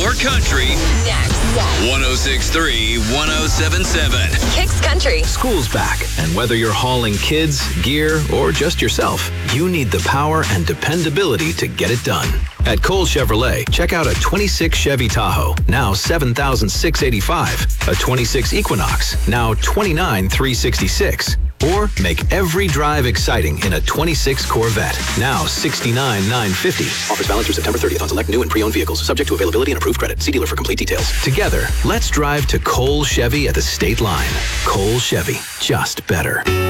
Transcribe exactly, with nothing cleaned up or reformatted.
more country. Next. one oh six point three, one oh seven point seven. Kicks Country. School's back, and whether you're hauling kids, gear, or just yourself, you need the power and dependability to get it done. At Cole Chevrolet, check out a twenty-six Chevy Tahoe, now seven thousand six hundred eighty-five dollars, a twenty-six Equinox, now twenty-nine thousand three hundred sixty-six dollars, or make every drive exciting in a twenty-six Corvette, now sixty-nine thousand nine hundred fifty dollars. Offers valid through September thirtieth on select new and pre-owned vehicles, subject to availability and approved credit. See dealer for complete details. Together, let's drive to Cole Chevy at the state line. Cole Chevy, just better.